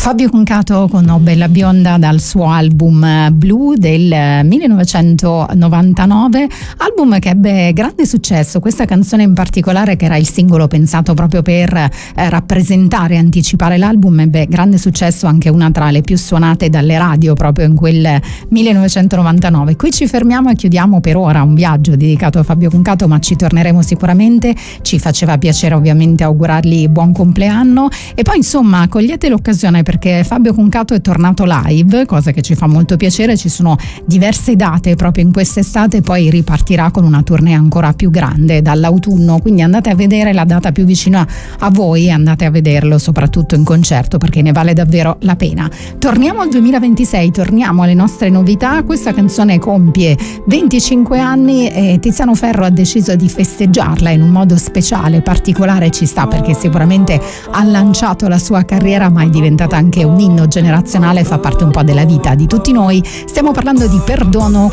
Fabio Concato con Oh Bella Bionda dal suo album Blue del 1999, album che ebbe grande successo. Questa canzone in particolare, che era il singolo pensato proprio per rappresentare e anticipare l'album, ebbe grande successo, anche una tra le più suonate dalle radio proprio in quel 1999. Qui ci fermiamo e chiudiamo per ora un viaggio dedicato a Fabio Concato, ma ci torneremo sicuramente. Ci faceva piacere ovviamente augurargli buon compleanno e poi insomma cogliete l'occasione perché Fabio Concato è tornato live, cosa che ci fa molto piacere. Ci sono diverse date proprio in quest'estate, poi ripartirà con una tournée ancora più grande dall'autunno, quindi andate a vedere la data più vicina a voi, andate a vederlo soprattutto in concerto perché ne vale davvero la pena. Torniamo al 2026, torniamo alle nostre novità. Questa canzone compie 25 anni e Tiziano Ferro ha deciso di festeggiarla in un modo speciale, particolare. Ci sta perché sicuramente ha lanciato la sua carriera ma è diventata anche un inno generazionale, fa parte un po' della vita di tutti noi. Stiamo parlando di Perdono